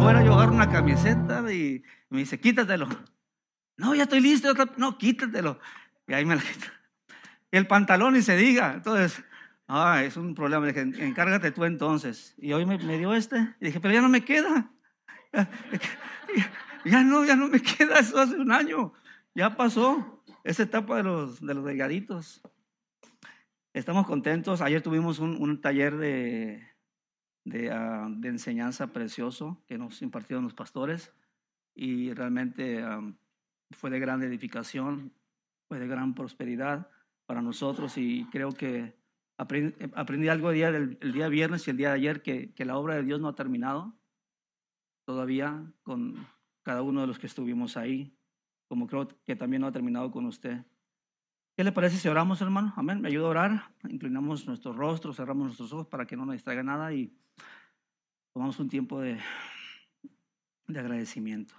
afuera, yo agarro una camiseta y me dice, quítatelo. No, ya estoy listo. No, quítatelo. Y ahí me la quito. Y el pantalón ni se diga. Entonces, es un problema. Dije, encárgate tú entonces. Y hoy me dio y dije, pero ya no me queda. Ya no me queda, eso hace un año. Ya pasó esa etapa de los delgaditos. Estamos contentos. Ayer tuvimos un taller de enseñanza precioso que nos impartieron los pastores y realmente fue de gran edificación, fue de gran prosperidad para nosotros y creo que aprendí algo el día viernes y el día de ayer que la obra de Dios no ha terminado todavía con cada uno de los que estuvimos ahí, como creo que también no ha terminado con usted. ¿Qué le parece si oramos, hermano? Amén. Me ayuda a orar. Inclinamos nuestros rostros, cerramos nuestros ojos para que no nos distraiga nada y tomamos un tiempo de agradecimiento.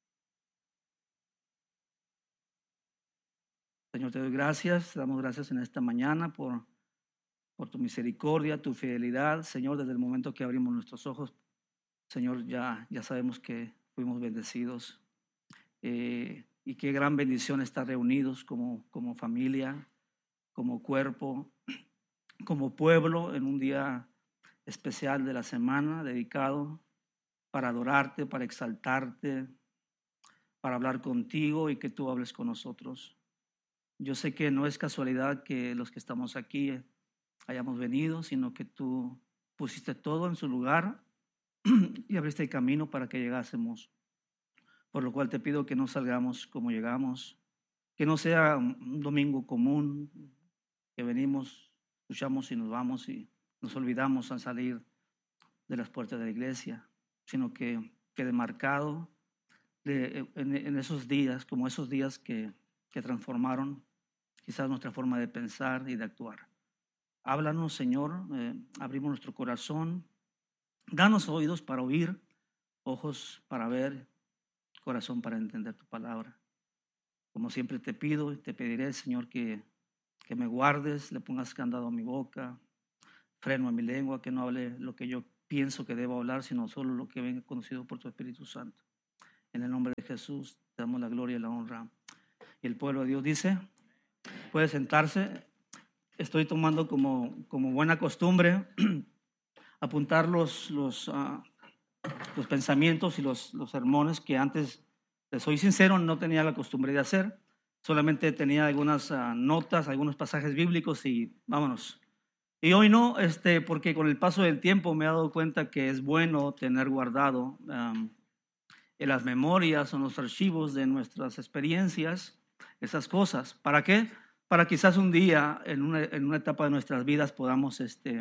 Señor, te doy gracias. Te damos gracias en esta mañana por tu misericordia, tu fidelidad. Señor, desde el momento que abrimos nuestros ojos, Señor, ya sabemos que fuimos bendecidos. Y qué gran bendición estar reunidos como familia, como cuerpo, como pueblo en un día especial de la semana dedicado para adorarte, para exaltarte, para hablar contigo y que tú hables con nosotros. Yo sé que no es casualidad que los que estamos aquí hayamos venido, sino que tú pusiste todo en su lugar y abriste el camino para que llegásemos. Por lo cual te pido que no salgamos como llegamos, que no sea un domingo común, que venimos, escuchamos y nos vamos y nos olvidamos al salir de las puertas de la iglesia, sino que quede marcado en esos días, como esos días que transformaron quizás nuestra forma de pensar y de actuar. Háblanos, Señor, abrimos nuestro corazón, danos oídos para oír, ojos para ver, corazón para entender tu palabra. Como siempre te pido y te pediré, Señor, que me guardes, le pongas candado a mi boca, freno a mi lengua, que no hable lo que yo pienso que debo hablar, sino solo lo que venga conocido por tu Espíritu Santo. En el nombre de Jesús te damos la gloria y la honra. Y el pueblo de Dios dice, puede sentarse. Estoy tomando como buena costumbre apuntar los pensamientos y los sermones que antes, les soy sincero, no tenía la costumbre de hacer. Solamente tenía algunas notas, algunos pasajes bíblicos y vámonos. Y hoy no, porque con el paso del tiempo me he dado cuenta que es bueno tener guardado en las memorias o en los archivos de nuestras experiencias esas cosas. ¿Para qué? Para quizás un día en una etapa de nuestras vidas podamos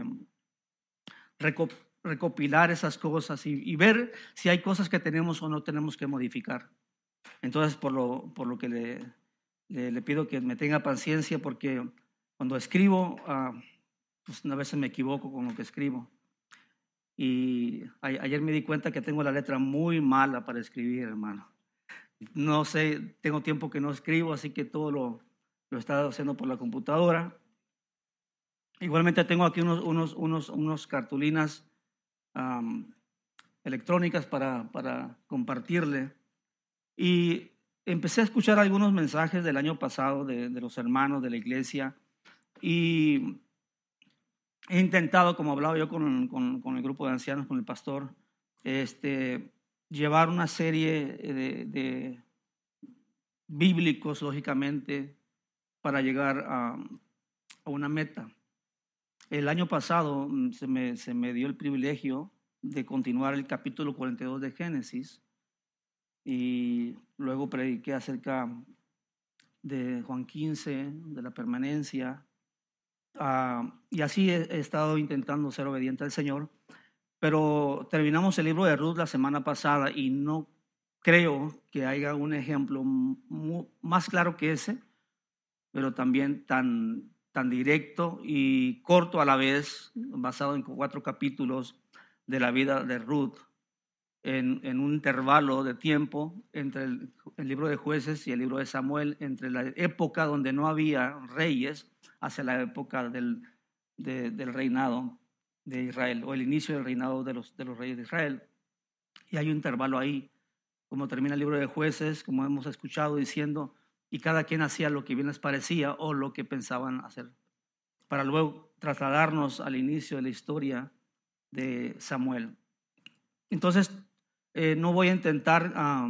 recopilar esas cosas y ver si hay cosas que tenemos o no tenemos que modificar. Entonces, por lo que le pido que me tenga paciencia, porque cuando escribo, pues a veces me equivoco con lo que escribo. Y ayer me di cuenta que tengo la letra muy mala para escribir, hermano. No sé, tengo tiempo que no escribo, así que todo lo he estado haciendo por la computadora. Igualmente tengo aquí unos cartulinas electrónicas para compartirle. Y empecé a escuchar algunos mensajes del año pasado de los hermanos de la iglesia y he intentado, como hablaba yo con el grupo de ancianos, con el pastor, llevar una serie de bíblicos, lógicamente, para llegar a una meta. El año pasado se me dio el privilegio de continuar el capítulo 42 de Génesis y luego prediqué acerca de Juan 15, de la permanencia, y así he estado intentando ser obediente al Señor, pero terminamos el libro de Ruth la semana pasada y no creo que haya un ejemplo más claro que ese, pero también tan directo y corto a la vez, basado en 4 capítulos de la vida de Ruth, en un intervalo de tiempo entre el libro de Jueces y el libro de Samuel, entre la época donde no había reyes hacia la época del reinado de Israel, o el inicio del reinado de los reyes de Israel. Y hay un intervalo ahí, como termina el libro de Jueces, como hemos escuchado diciendo, y cada quien hacía lo que bien les parecía o lo que pensaban hacer, para luego trasladarnos al inicio de la historia de Samuel. Entonces, no voy a intentar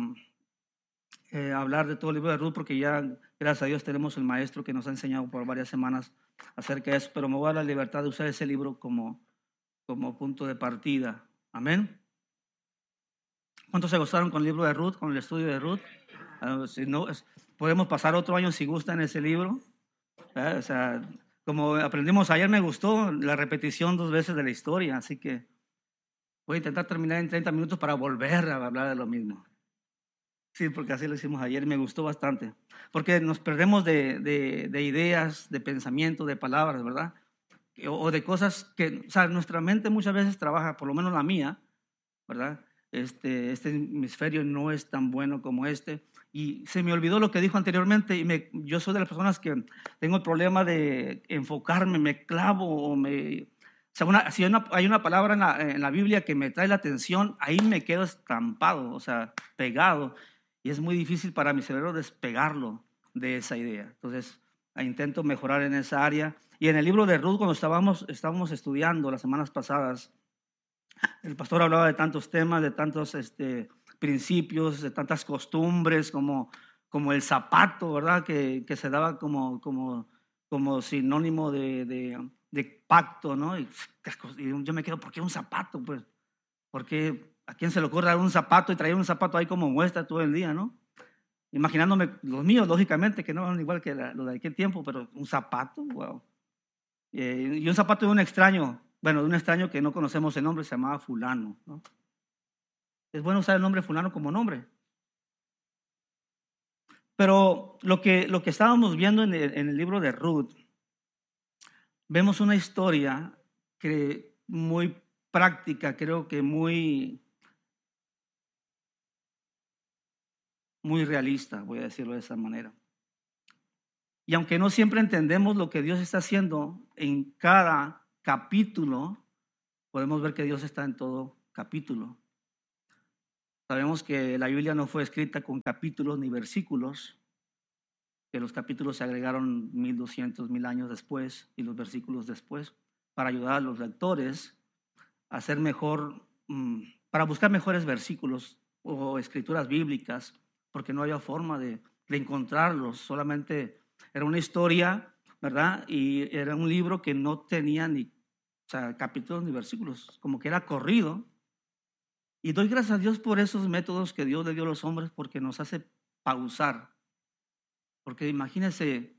hablar de todo el libro de Ruth porque ya, gracias a Dios, tenemos el maestro que nos ha enseñado por varias semanas acerca de eso, pero me voy a dar la libertad de usar ese libro como punto de partida. Amén. ¿Cuántos se gozaron con el libro de Ruth, con el estudio de Ruth? Si no, podemos pasar otro año si gustan ese libro. O sea, como aprendimos ayer, me gustó la repetición 2 veces de la historia, así que voy a intentar terminar en 30 minutos para volver a hablar de lo mismo. Sí, porque así lo hicimos ayer y me gustó bastante. Porque nos perdemos de ideas, de pensamientos, de palabras, ¿verdad? O de cosas que, o sea, nuestra mente muchas veces trabaja, por lo menos la mía, ¿verdad? Este hemisferio no es tan bueno como este. Y se me olvidó lo que dijo anteriormente y yo soy de las personas que tengo el problema de enfocarme, me clavo o me... O sea, si hay una palabra en la Biblia que me trae la atención, ahí me quedo estampado, o sea, pegado. Y es muy difícil para mi cerebro despegarlo de esa idea. Entonces, intento mejorar en esa área. Y en el libro de Ruth, cuando estábamos estudiando las semanas pasadas, el pastor hablaba de tantos temas, de tantos principios, de tantas costumbres, como el zapato, ¿verdad? Que se daba como sinónimo de pacto, ¿no? Y yo me quedo, ¿por qué un zapato? Pues, porque ¿a quién se le ocurre dar un zapato y traer un zapato ahí como muestra todo el día, ¿no? Imaginándome los míos, lógicamente, que no son igual que los de aquel tiempo, pero un zapato, wow. Y un zapato de un extraño, bueno, de un extraño que no conocemos el nombre, se llamaba fulano, ¿no? Es bueno usar el nombre fulano como nombre. Pero lo que estábamos viendo en el libro de Ruth, vemos una historia que muy práctica, creo que muy realista, voy a decirlo de esa manera. Y aunque no siempre entendemos lo que Dios está haciendo en cada capítulo, podemos ver que Dios está en todo capítulo. Sabemos que la Biblia no fue escrita con capítulos ni versículos, que los capítulos se agregaron 1200, 1000 años después y los versículos después, para ayudar a los lectores a hacer mejor, para buscar mejores versículos o escrituras bíblicas, porque no había forma de encontrarlos, solamente era una historia, ¿verdad? Y era un libro que no tenía ni capítulos ni versículos, como que era corrido. Y doy gracias a Dios por esos métodos que Dios le dio a los hombres, porque nos hace pausar. Porque imagínense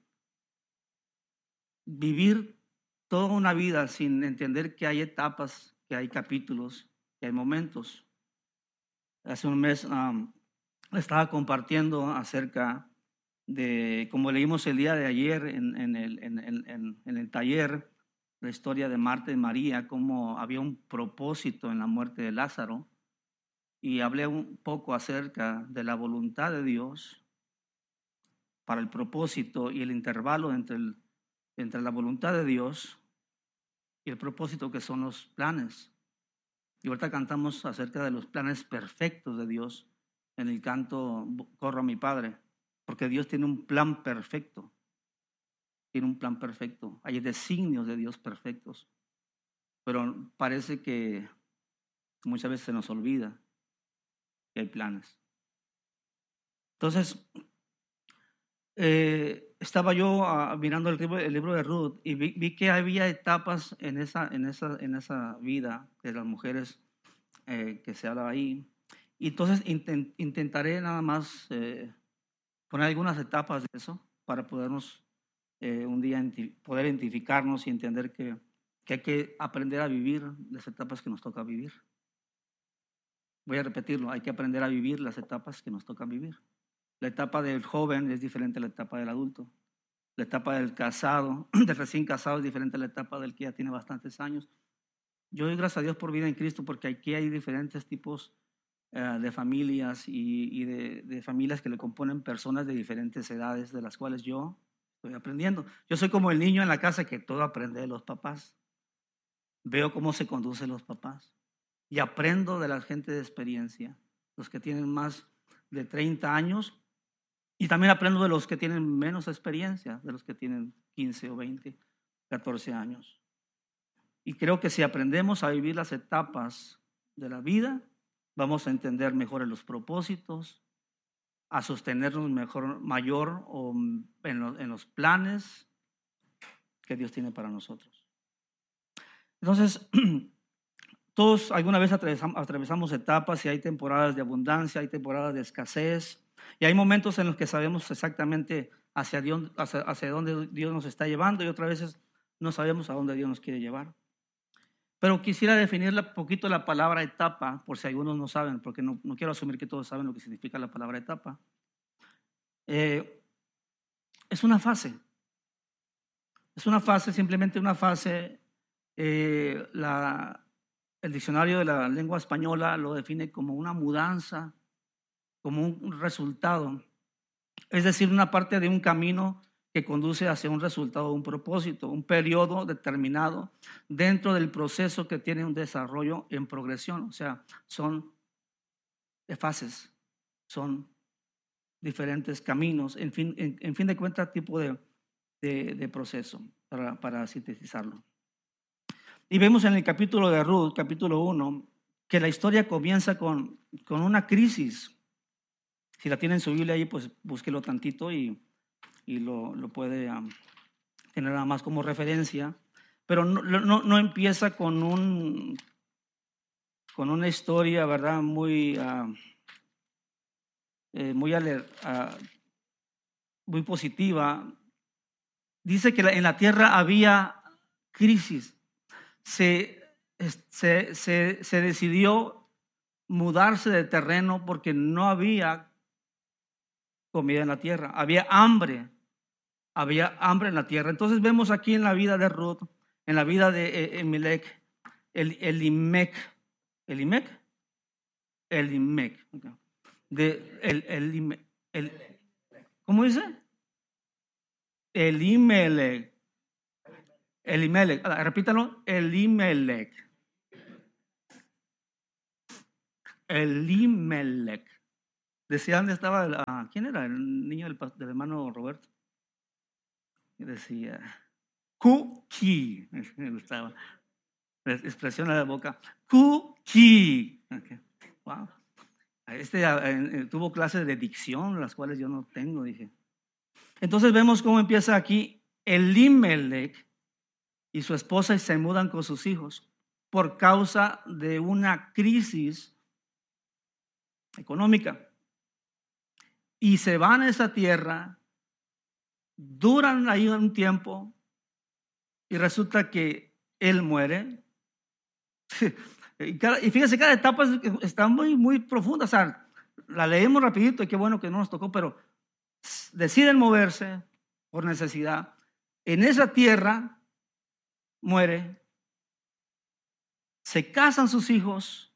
vivir toda una vida sin entender que hay etapas, que hay capítulos, que hay momentos. Hace un mes estaba compartiendo acerca de, como leímos el día de ayer en el taller, la historia de Marta y María, cómo había un propósito en la muerte de Lázaro. Y hablé un poco acerca de la voluntad de Dios para el propósito y el intervalo entre la voluntad de Dios y el propósito, que son los planes. Y ahorita cantamos acerca de los planes perfectos de Dios en el canto Corro a mi Padre, porque Dios tiene un plan perfecto. Tiene un plan perfecto. Hay designios de Dios perfectos. Pero parece que muchas veces se nos olvida que hay planes. Entonces, estaba yo mirando el libro de Ruth y vi que había etapas en esa vida de las mujeres que se habla ahí. Y entonces intentaré nada más poner algunas etapas de eso para podernos un día poder identificarnos y entender que hay que aprender a vivir las etapas que nos toca vivir. Voy a repetirlo, hay que aprender a vivir las etapas que nos tocan vivir. La etapa del joven es diferente a la etapa del adulto. La etapa del casado, del recién casado, es diferente a la etapa del que ya tiene bastantes años. Yo doy gracias a Dios por vida en Cristo, porque aquí hay diferentes tipos de familias y de familias que le componen personas de diferentes edades, de las cuales yo estoy aprendiendo. Yo soy como el niño en la casa que todo aprende de los papás. Veo cómo se conducen los papás. y aprendo de la gente de experiencia, los que tienen más de 30 años, y también aprendo de los que tienen menos experiencia, de los que tienen 15 o 20, 14 años. Y creo que si aprendemos a vivir las etapas de la vida, vamos a entender mejor los propósitos, a sostenernos mayor en los planes que Dios tiene para nosotros. Entonces, todos alguna vez atravesamos etapas y hay temporadas de abundancia, hay temporadas de escasez y hay momentos en los que sabemos exactamente hacia dónde Dios nos está llevando y otras veces no sabemos a dónde Dios nos quiere llevar. Pero quisiera definir un poquito la palabra etapa, por si algunos no saben, porque no quiero asumir que todos saben lo que significa la palabra etapa. Es una fase. Es una fase, simplemente una fase. El diccionario de la lengua española lo define como una mudanza, como un resultado. Es decir, una parte de un camino que conduce hacia un resultado, un propósito, un periodo determinado dentro del proceso que tiene un desarrollo en progresión. O sea, son fases, son diferentes caminos, en fin de cuentas, tipo de proceso, para sintetizarlo. Y vemos en el capítulo de Ruth, capítulo 1, que la historia comienza con una crisis. Si la tiene en su Biblia ahí, pues búsquelo tantito y lo puede tener nada más como referencia. Pero no empieza con una historia, ¿verdad? Muy positiva. Dice que en la tierra había crisis. Se decidió mudarse de terreno porque no había comida en la tierra. Había hambre en la tierra. Entonces vemos aquí en la vida de Ruth, en la vida de Elimelech, ¿cómo dice? Elimelech. Repítalo, Elimelech. Decía dónde estaba, ¿quién era? El niño del hermano Roberto. Decía, Cookie. Me gustaba. La expresión de la boca. Cookie. Okay. Wow. Tuvo clases de dicción, las cuales yo no tengo, dije. Entonces vemos cómo empieza aquí Elimelech y su esposa y se mudan con sus hijos por causa de una crisis económica. Y se van a esa tierra, duran ahí un tiempo y resulta que él muere. Y fíjense, cada etapa está muy, muy profunda. O sea, la leemos rapidito y qué bueno que no nos tocó, pero deciden moverse por necesidad. En esa tierra muere, se casan sus hijos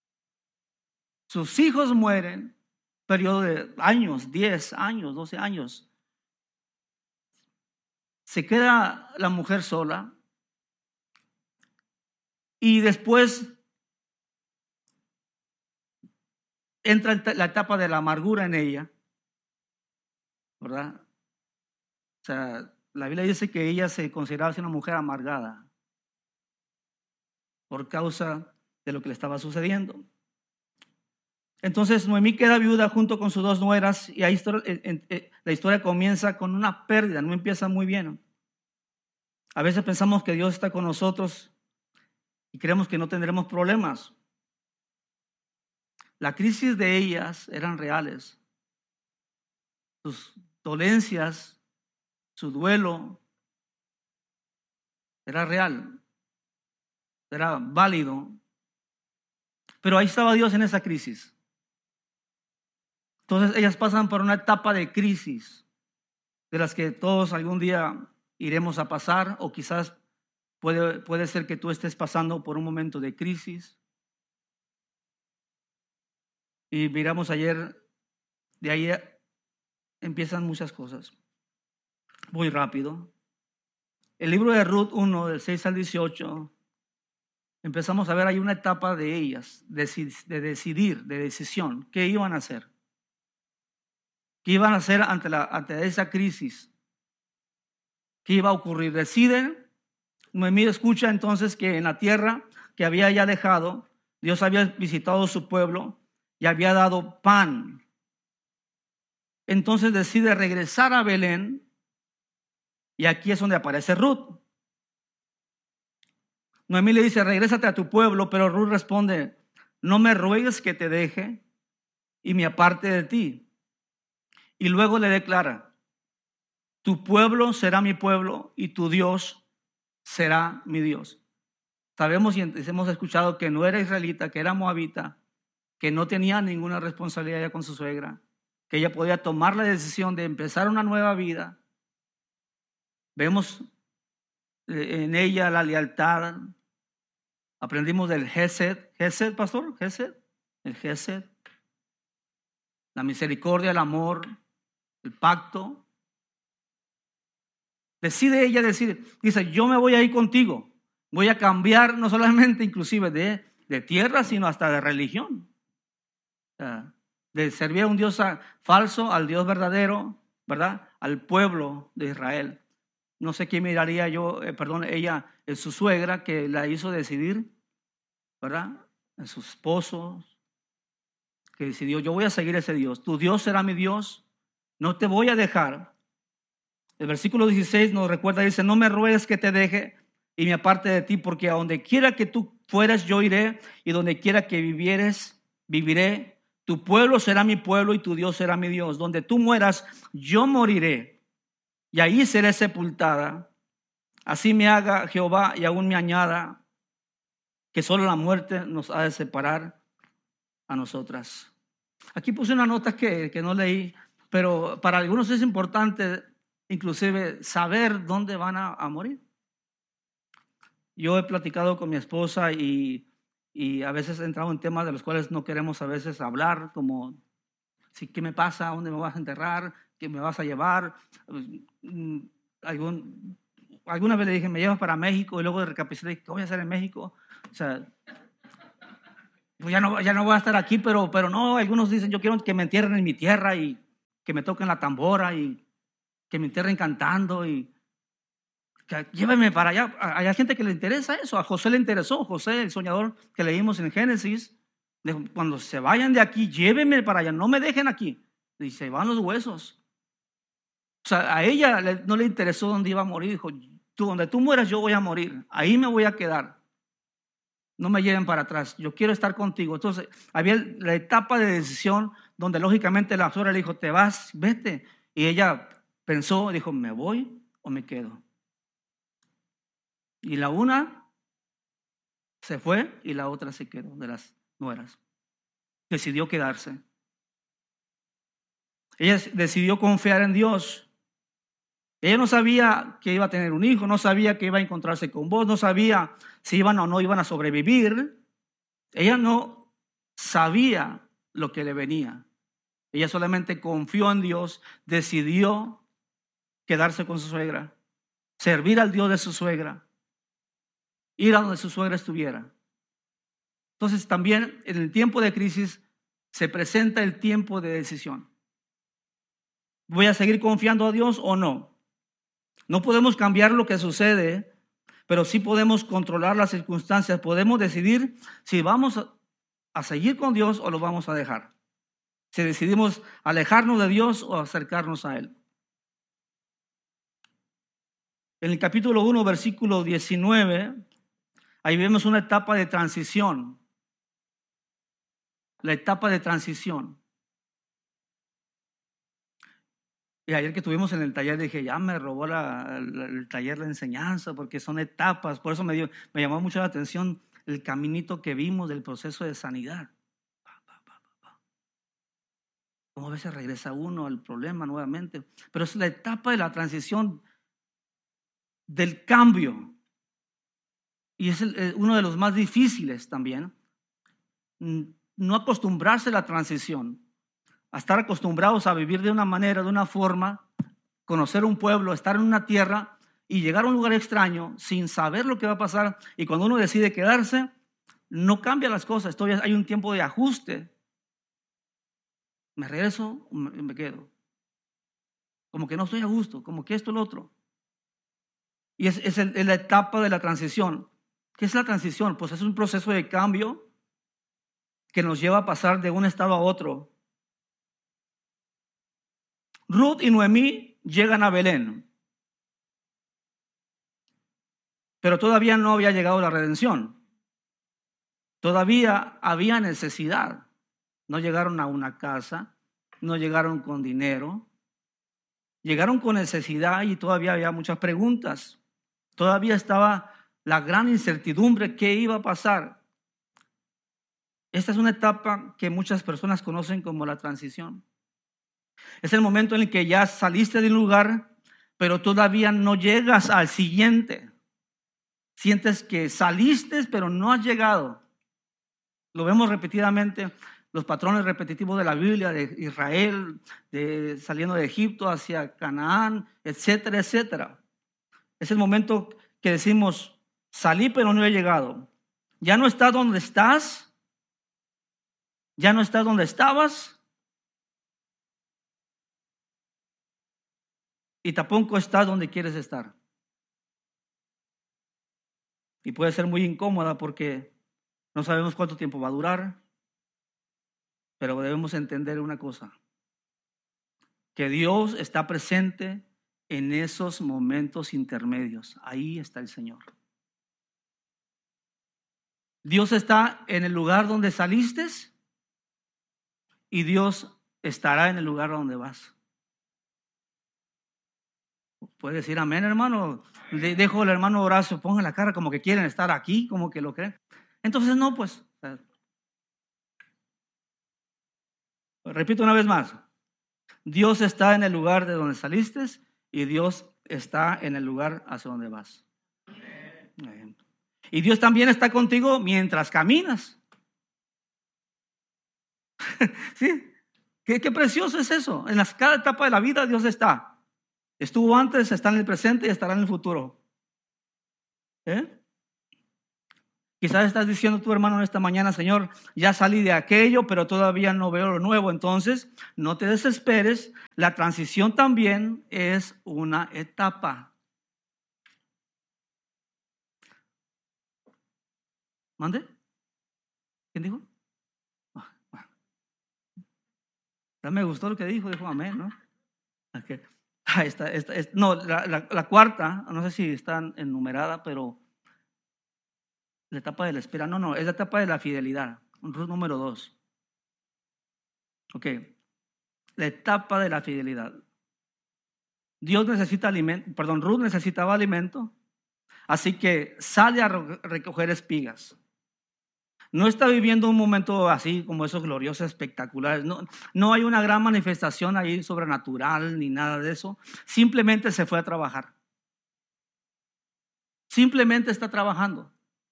mueren, periodo de años, 10 años, 12 años. Se queda la mujer sola y después entra la etapa de la amargura en ella, ¿verdad? O sea, la Biblia dice que ella se consideraba una mujer amargada por causa de lo que le estaba sucediendo. Entonces Noemí queda viuda junto con sus dos nueras y ahí la historia comienza con una pérdida, no empieza muy bien. A veces pensamos que Dios está con nosotros y creemos que no tendremos problemas. La crisis de ellas eran reales. Sus dolencias, su duelo era real, era válido. Pero ahí estaba Dios en esa crisis. Entonces ellas pasan por una etapa de crisis de las que todos algún día iremos a pasar, o quizás puede ser que tú estés pasando por un momento de crisis. Y miramos ayer, de ahí empiezan muchas cosas. Muy rápido. El libro de Ruth 1, del 6 al 18, empezamos a ver ahí una etapa de ellas, de decidir, de decisión. ¿Qué iban a hacer? ¿Qué iban a hacer ante esa crisis? ¿Qué iba a ocurrir? Deciden. Noemí escucha entonces que en la tierra que había ya dejado, Dios había visitado su pueblo y había dado pan. Entonces decide regresar a Belén y aquí es donde aparece Ruth. Noemí le dice, regrésate a tu pueblo, pero Ruth responde, no me ruegues que te deje y me aparte de ti. Y luego le declara, tu pueblo será mi pueblo y tu Dios será mi Dios. Sabemos y hemos escuchado que no era israelita, que era moabita, que no tenía ninguna responsabilidad ya con su suegra, que ella podía tomar la decisión de empezar una nueva vida. Vemos en ella la lealtad. Aprendimos del Gesed, pastor, el Gesed, la misericordia, el amor, el pacto. Decide ella dice, yo me voy a ir contigo, voy a cambiar no solamente inclusive de tierra, sino hasta de religión. De servir a un Dios falso, al Dios verdadero, ¿verdad? Al pueblo de Israel. No sé qué miraría yo, ella, en su suegra que la hizo decidir, ¿verdad? En su esposo, que decidió, yo voy a seguir a ese Dios. Tu Dios será mi Dios, no te voy a dejar. El versículo 16 nos recuerda, dice, no me ruegues que te deje y me aparte de ti, porque a donde quiera que tú fueras, yo iré, y donde quiera que vivieres, viviré. Tu pueblo será mi pueblo y tu Dios será mi Dios. Donde tú mueras, yo moriré, y ahí seré sepultada. Así me haga Jehová y aún me añada, que solo la muerte nos ha de separar a nosotras. Aquí puse una nota que no leí, pero para algunos es importante inclusive saber dónde van a morir. Yo he platicado con mi esposa y a veces he entrado en temas de los cuales no queremos a veces hablar, como ¿qué me pasa? ¿Dónde me vas a enterrar? ¿Qué me vas a llevar? Alguna vez le dije, me llevas para México, y luego recapacité, ¿qué voy a hacer en México? O sea, pues ya no voy a estar aquí, pero no, algunos dicen, yo quiero que me entierren en mi tierra y que me toquen la tambora y que me entierren cantando y que llévenme para allá. Hay gente que le interesa eso. A José le interesó. José, el soñador que leímos en Génesis, dijo, cuando se vayan de aquí, llévenme para allá, no me dejen aquí. Y se van los huesos. O sea, a ella no le interesó dónde iba a morir. Dijo, donde tú mueras, yo voy a morir. Ahí me voy a quedar. No me lleven para atrás. Yo quiero estar contigo. Entonces, había la etapa de decisión donde lógicamente la suegra le dijo, te vas, vete. Y ella pensó, dijo, ¿me voy o me quedo? Y la una se fue y la otra se quedó, de las nueras. Decidió quedarse. Ella decidió confiar en Dios. Ella no sabía que iba a tener un hijo, no sabía que iba a encontrarse con vos, no sabía si iban o no iban a sobrevivir. Ella no sabía lo que le venía. Ella solamente confió en Dios, decidió quedarse con su suegra, servir al Dios de su suegra, ir a donde su suegra estuviera. Entonces también en el tiempo de crisis se presenta el tiempo de decisión. ¿Voy a seguir confiando a Dios o no? No podemos cambiar lo que sucede, pero sí podemos controlar las circunstancias. Podemos decidir si vamos a seguir con Dios o lo vamos a dejar. Si decidimos alejarnos de Dios o acercarnos a Él. En el capítulo 1, versículo 19, ahí vemos una etapa de transición. La etapa de transición. Y ayer que estuvimos en el taller dije, ya me robó el taller la enseñanza, porque son etapas. Por eso me llamó mucho la atención el caminito que vimos del proceso de sanidad. Como a veces regresa uno al problema nuevamente. Pero es la etapa de la transición, del cambio. Y es uno de los más difíciles también. No acostumbrarse a la transición. A estar acostumbrados a vivir de una manera, de una forma, conocer un pueblo, estar en una tierra y llegar a un lugar extraño sin saber lo que va a pasar. Y cuando uno decide quedarse, no cambia las cosas, hay un tiempo de ajuste. Me regreso, me quedo. Como que no estoy a gusto, como que esto, lo otro. Y es la etapa de la transición. ¿Qué es la transición? Pues es un proceso de cambio que nos lleva a pasar de un estado a otro. Ruth y Noemí llegan a Belén, pero todavía no había llegado la redención. Todavía había necesidad. No llegaron a una casa, no llegaron con dinero, llegaron con necesidad y todavía había muchas preguntas. Todavía estaba la gran incertidumbre, ¿qué iba a pasar? Esta es una etapa que muchas personas conocen como la transición. Es el momento en el que ya saliste de un lugar, pero todavía no llegas al siguiente. Sientes que saliste, pero no has llegado. Lo vemos repetidamente, los patrones repetitivos de la Biblia, de Israel, saliendo de Egipto hacia Canaán, etcétera, etcétera. Es el momento que decimos, salí, pero no he llegado. Ya no estás donde estás, ya no estás donde estabas, y tampoco estás donde quieres estar. Y puede ser muy incómoda porque no sabemos cuánto tiempo va a durar, pero debemos entender una cosa, que Dios está presente en esos momentos intermedios. Ahí está el Señor. Dios está en el lugar donde saliste y Dios estará en el lugar donde vas. Puede decir amén, hermano. Dejo al hermano Horacio, pongan la cara como que quieren estar aquí, como que lo creen. Entonces no, pues. Repito una vez más. Dios está en el lugar de donde saliste y Dios está en el lugar hacia donde vas. Y Dios también está contigo mientras caminas. ¿Sí? Qué precioso es eso. En cada etapa de la vida Dios está. Estuvo antes, está en el presente y estará en el futuro. Quizás estás diciendo tu hermano en esta mañana, Señor, ya salí de aquello, pero todavía no veo lo nuevo. Entonces, no te desesperes. La transición también es una etapa. ¿Mande? ¿Quién dijo? Me gustó lo que dijo amén, ¿no? Okay. No, la cuarta, no sé si está enumerada, pero la etapa de la espera, no, es la etapa de la fidelidad. Ruth número 2. Ok, la etapa de la fidelidad. Ruth necesitaba alimento, así que sale a recoger espigas. No está viviendo un momento así como esos gloriosos, espectaculares. No hay una gran manifestación ahí sobrenatural ni nada de eso. Simplemente se fue a trabajar. Simplemente está trabajando.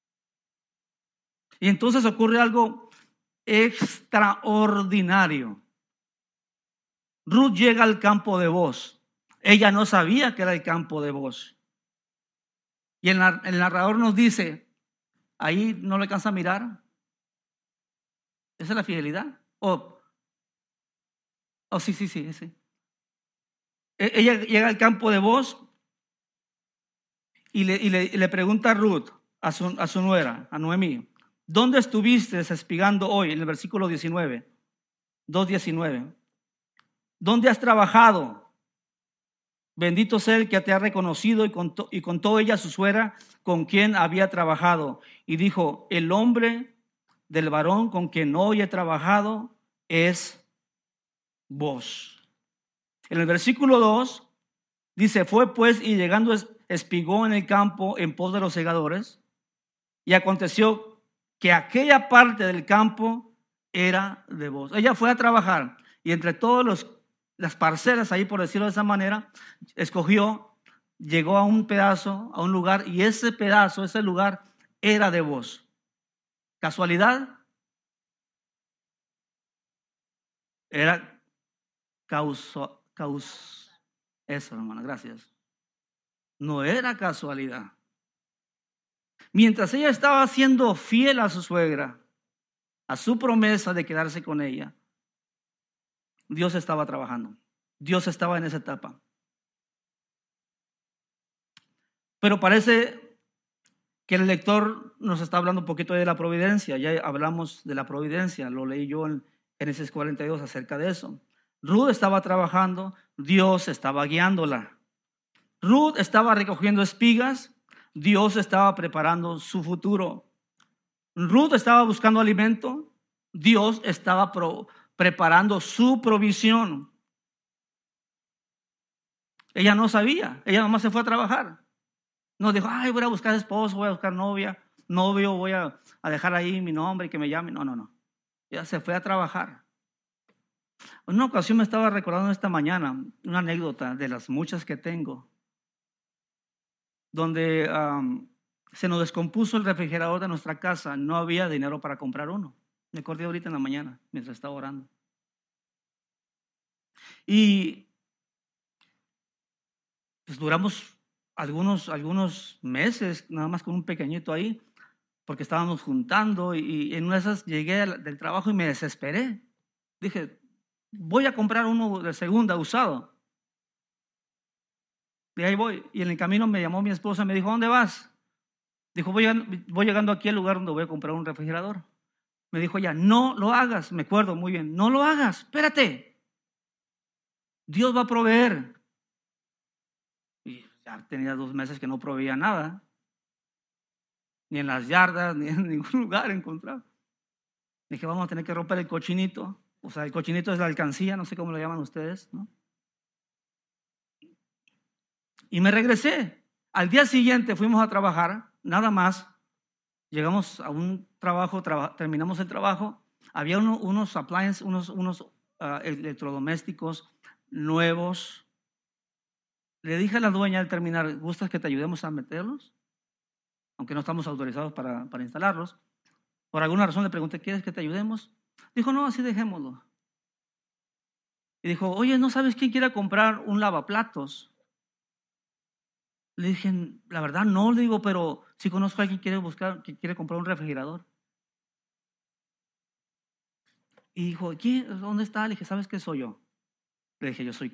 Y entonces ocurre algo extraordinario. Ruth llega al campo de Booz. Ella no sabía que era el campo de Booz. Y el narrador nos dice, ahí no le alcanza a mirar. ¿Esa es la fidelidad? Sí. Ella llega al campo de Booz y le pregunta a Ruth, a su nuera, a Noemí, ¿dónde estuviste espigando hoy? En el versículo 19, 2:19. ¿Dónde has trabajado? Bendito sea el que te ha reconocido, y contó ella a su suegra con quien había trabajado. Y dijo, el hombre del varón con quien hoy he trabajado es Booz. En el versículo 2 dice, fue pues y llegando espigó en el campo en pos de los segadores, y aconteció que aquella parte del campo era de Booz. Ella fue a trabajar y entre todas las parcelas ahí, por decirlo de esa manera, llegó a un pedazo, a un lugar, y ese lugar era de Booz. ¿Casualidad? Era eso, hermano, gracias. No era casualidad. Mientras ella estaba siendo fiel a su suegra, a su promesa de quedarse con ella, Dios estaba trabajando. Dios estaba en esa etapa. Pero parece que el lector nos está hablando un poquito de la providencia. Ya hablamos de la providencia, lo leí yo en Génesis 42 acerca de eso. Ruth estaba trabajando, Dios estaba guiándola. Ruth estaba recogiendo espigas, Dios estaba preparando su futuro. Ruth estaba buscando alimento, Dios estaba preparando su provisión. Ella no sabía, ella nomás se fue a trabajar. No dijo, ay, voy a buscar esposo, voy a buscar novio, voy a dejar ahí mi nombre y que me llame. No. Ella se fue a trabajar. En una ocasión me estaba recordando esta mañana una anécdota de las muchas que tengo, donde se nos descompuso el refrigerador de nuestra casa. No había dinero para comprar uno. Me acordé ahorita en la mañana, mientras estaba orando. Y pues duramos algunos meses, nada más con un pequeñito ahí, porque estábamos juntando y en una de esas llegué del trabajo y me desesperé. Dije, voy a comprar uno de segunda, usado. Y ahí voy. Y en el camino me llamó mi esposa y me dijo, ¿dónde vas? Dijo, voy llegando aquí al lugar donde voy a comprar un refrigerador. Me dijo ella, no lo hagas. Me acuerdo muy bien, no lo hagas, espérate. Dios va a proveer. Y ya tenía 2 meses que no proveía nada. Ni en las yardas, ni en ningún lugar encontraba. Dije, vamos a tener que romper el cochinito. O sea, el cochinito es la alcancía, no sé cómo lo llaman ustedes, ¿no? Y me regresé. Al día siguiente fuimos a trabajar, nada más. Llegamos a un trabajo, terminamos el trabajo. Había unos appliances, unos electrodomésticos nuevos. Le dije a la dueña al terminar, ¿gustas que te ayudemos a meterlos? Aunque no estamos autorizados para instalarlos. Por alguna razón le pregunté, ¿quieres que te ayudemos? Dijo, no, así dejémoslo. Y dijo, oye, ¿no sabes quién quiere comprar un lavaplatos? Le dije, la verdad no, le digo, pero sí conozco a alguien que quiere comprar un refrigerador. Y dijo, ¿quién? ¿Dónde está? Le dije, ¿sabes qué soy yo? Le dije, yo soy